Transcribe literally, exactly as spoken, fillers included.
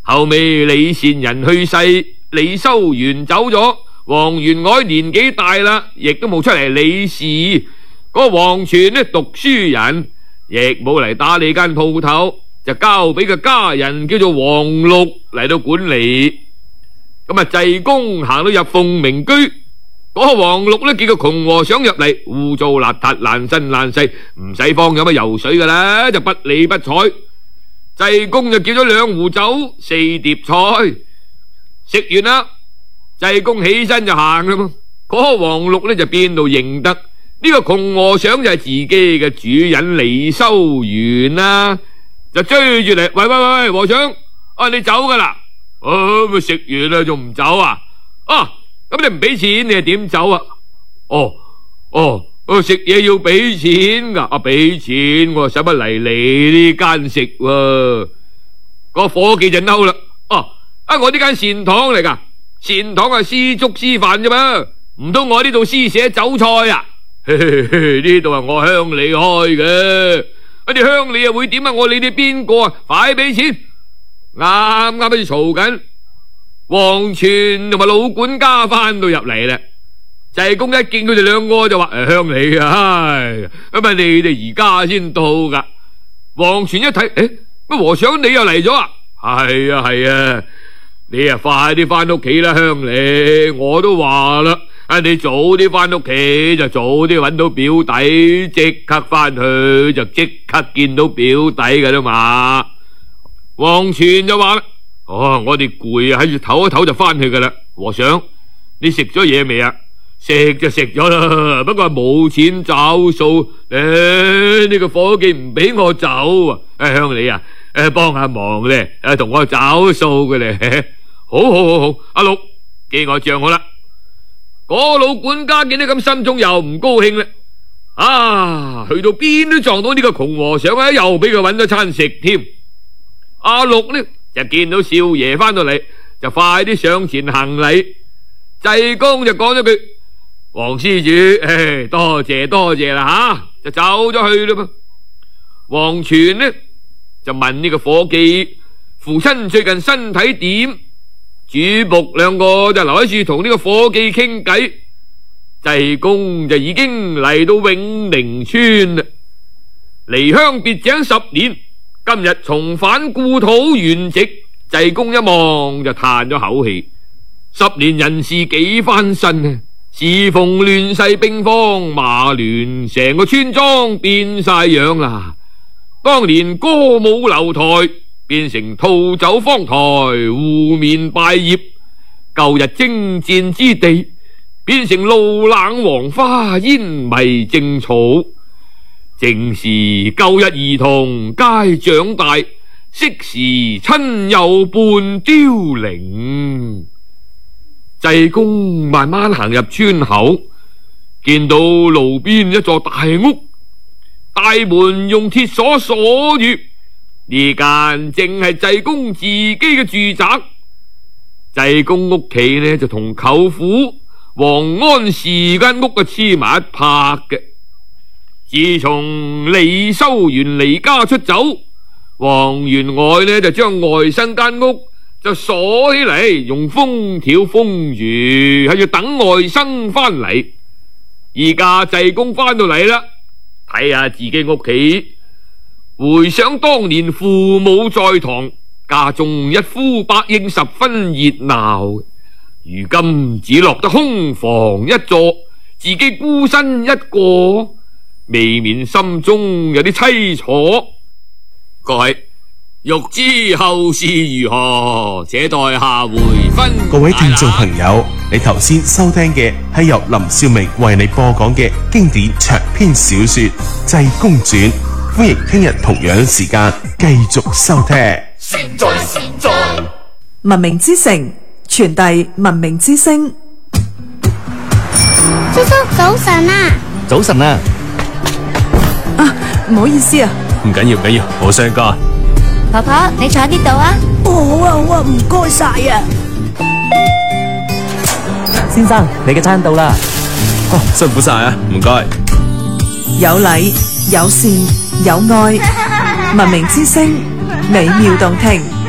後尾李善人去世，李修緣走咗，王員外年紀大啦，亦都冇出嚟理事。嗰個王全呢，讀書人，亦冇嚟打理間鋪頭，就交俾個家人叫做王祿嚟到管理。咁啊，濟公行到入鳳鳴居，嗰個王祿呢，見個窮和尚入嚟，污糟邋遢，爛身爛世，唔使方有乜游水噶啦，就不理不睬。濟公就叫咗兩壺酒，四碟菜，食完啦，濟公起身就行啦。嗰個王祿呢，就邊度認得呢個窮和尚就係自己嘅主人李修緣啦，就追住嚟，喂喂喂喂，和尚，啊你走噶啦？哦，咪食完啦，仲唔走啊？啊，咁你唔俾錢，你係點走啊？哦哦，我食嘢要俾錢噶，啊俾錢，我使乜嚟你呢間食喎？個伙計就嬲啦，哦，啊我呢間善堂嚟噶，善堂係施粥施飯啫嘛，唔通我呢度施捨酒菜啊？呢度係我鄉里開嘅，我哋鄉里又會點啊？我理你邊個啊？快俾錢！啱啱喺度嘈緊，王全同埋老管家翻到入嚟啦。濟公一見佢哋兩個就話：誒，鄉里啊，咁啊，你哋而家先到噶。王全一睇，誒，乜和尚你又嚟咗啊？係啊係啊，你啊快啲翻屋企啦，鄉里，我都話啦。啊！你早啲翻屋企就早啲揾到表弟，即刻翻去就即刻見到表弟噶啦嘛。王全就話啦：哦，我哋攰啊，喺度唞一唞就翻去噶啦。和尚，你食咗嘢未啊？食就食咗啦，不過係冇錢找數。誒，呢個伙計唔俾我走啊！誒，鄉里啊，誒，幫下忙咧，誒，同我找數嘅咧。好好好好，阿六記我賬好啦。嗰老管家見到咁，心中又唔高興啦。啊，去到邊都撞到呢個窮和尚啊，又俾佢搵咗餐食添。阿六呢就見到少爺翻到嚟，就快啲上前行禮。濟公就講咗句：黃施主，誒，多謝多謝啦吓，就走咗去啦噃。王全呢就問呢個伙計：父親最近身體點？主僕兩個就留喺處同呢個伙計傾偈。濟公就已經嚟到永寧村啦，離鄉別井十年，今日重返故土圓寂。濟公一望就嘆咗口氣，十年人事幾翻身啊！時逢亂世兵荒馬亂，成個村莊變晒樣啦。當年歌舞樓台變成吐酒方台，湖面拜葉；舊日征戰之地變成路冷黃花，煙迷正草。正是舊日兒童皆長大，昔時親友半凋零。濟公慢慢行入村口，見到路邊一座大屋，大門用鐵鎖鎖住。呢間正係濟公自己嘅住宅。濟公屋企呢就同舅父王安石間屋啊黐埋一拍嘅。自從李修緣離家出走，王員外呢就將外甥間屋就鎖起嚟，用封條封住，喺度等外甥翻嚟。而家濟公翻到嚟啦，睇下自己屋企，回想當年父母在堂，家中一呼百應，十分熱鬧。如今只落得空房一座，自己孤身一個，未免心中有啲凄楚。各位欲知後事如何，且待下回分解。 各位聽眾朋友，你頭先收聽嘅係由林少明為你播講嘅經典長篇小說《濟公傳》，歡迎聽日同樣時間繼續收聽。 善哉善哉， 文明之城，傳遞文明之聲。 叔叔早晨啊！ 早晨啊！ 啊，唔好意思啊。 唔緊要唔緊要，冇相干。 婆婆，你坐喺呢度啊。 哦，好啊好啊，唔該晒啊。 先生，你嘅餐到啦。哦，辛苦晒啊，唔該。 有禮有善有愛，文明之聲，美妙動聽。